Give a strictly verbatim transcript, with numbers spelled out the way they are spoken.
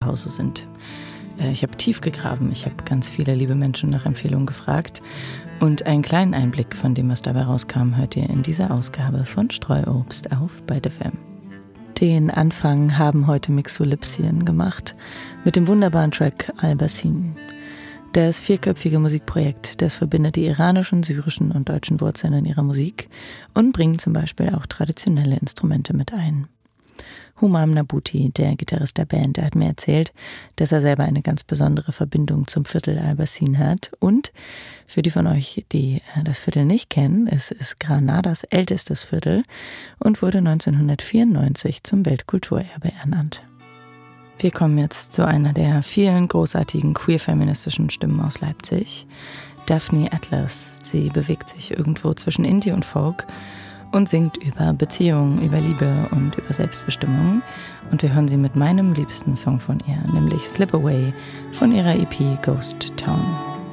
Hause sind. Äh, ich habe tief gegraben, ich habe ganz viele liebe Menschen nach Empfehlungen gefragt und einen kleinen Einblick von dem, was dabei rauskam, hört ihr in dieser Ausgabe von Streuobst auf Byte F M. Den Anfang haben heute Mixolipsien gemacht mit dem wunderbaren Track Al-Basin. Das vierköpfige Musikprojekt, das verbindet die iranischen, syrischen und deutschen Wurzeln in ihrer Musik und bringt zum Beispiel auch traditionelle Instrumente mit ein. Humam Nabuti, der Gitarrist der Band, der hat mir erzählt, dass er selber eine ganz besondere Verbindung zum Viertel Al-Basin hat. Und für die von euch, die das Viertel nicht kennen, es ist Granadas ältestes Viertel und wurde neunzehnhundertvierundneunzig zum Weltkulturerbe ernannt. Wir kommen jetzt zu einer der vielen großartigen queer-feministischen Stimmen aus Leipzig. Daphne Atlas. Sie bewegt sich irgendwo zwischen Indie und Folk und singt über Beziehungen, über Liebe und über Selbstbestimmung. Und wir hören sie mit meinem liebsten Song von ihr, nämlich Slip Away von ihrer E P Ghost Town.